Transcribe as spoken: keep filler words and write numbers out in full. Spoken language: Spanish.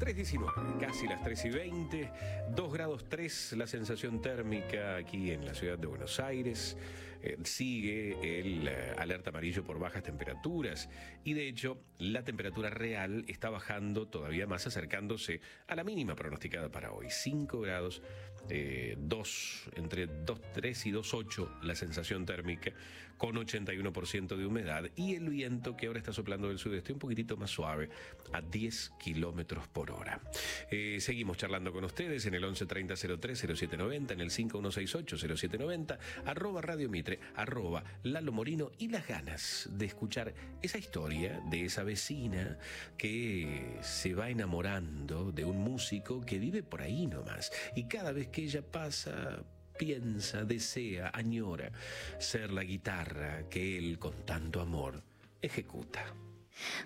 tres diecinueve, casi las tres y veinte, dos grados tres la sensación térmica aquí en la ciudad de Buenos Aires. Eh, sigue el eh, alerta amarillo por bajas temperaturas y de hecho la temperatura real está bajando todavía más, acercándose a la mínima pronosticada para hoy. cinco grados, eh, dos, entre dos tres y dos ocho la sensación térmica, con ochenta y uno por ciento de humedad, y el viento que ahora está soplando del sudeste un poquitito más suave, a diez kilómetros por hora. Eh, seguimos charlando con ustedes en el once treinta cero tres cero siete noventa, en el cinco uno seis ocho cero siete noventa, arroba Radio Mitre, arroba Lalo Morino, y las ganas de escuchar esa historia de esa vecina que se va enamorando de un músico que vive por ahí nomás, y cada vez que ella pasa piensa, desea, añora ser la guitarra que él con tanto amor ejecuta.